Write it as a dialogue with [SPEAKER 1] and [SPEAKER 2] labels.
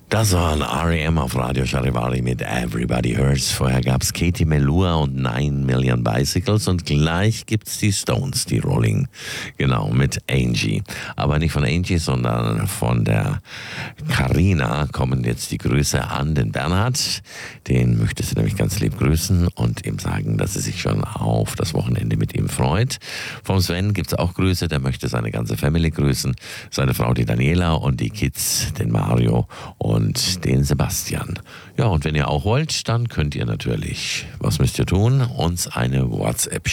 [SPEAKER 1] Das waren R.E.M. auf Radio Charivari mit Everybody Hurts. Vorher gab's Katie Melua und 9 Million Bicycles und gleich gibt's die Stones, die Rolling. Genau, mit Angie. Aber nicht von Angie, sondern von der Carina kommen jetzt die Grüße an den Bernhard. Den möchte sie nämlich ganz lieb grüßen und ihm sagen, dass sie sich schon auf das Wochenende mit ihm freut. Vom Sven gibt's auch Grüße, der möchte seine ganze Family grüßen. Seine Frau, die Daniela, und die Kids, den Mario und den Sebastian. Ja, und wenn ihr auch wollt, dann könnt ihr natürlich, was müsst ihr tun? Uns eine WhatsApp